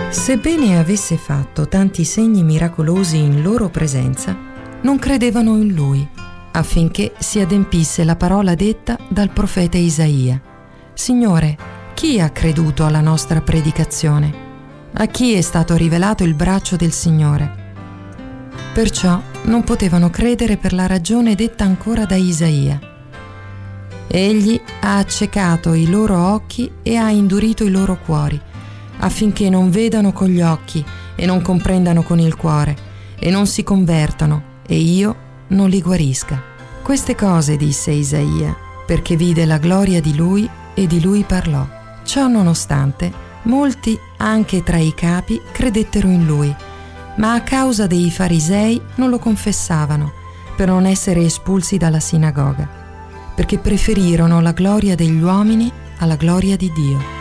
Sebbene avesse fatto tanti segni miracolosi in loro presenza, non credevano in lui, affinché si adempisse la parola detta dal profeta Isaia: Signore, chi ha creduto alla nostra predicazione? A chi è stato rivelato il braccio del Signore? Perciò non potevano credere per la ragione detta ancora da Isaia. Egli ha accecato i loro occhi e ha indurito i loro cuori, affinché non vedano con gli occhi e non comprendano con il cuore e non si convertano e io non li guarisca. Queste cose disse Isaia, perché vide la gloria di lui e di lui parlò. Ciò nonostante, molti anche tra i capi credettero in lui, ma a causa dei farisei non lo confessavano, per non essere espulsi dalla sinagoga, perché preferirono la gloria degli uomini alla gloria di Dio.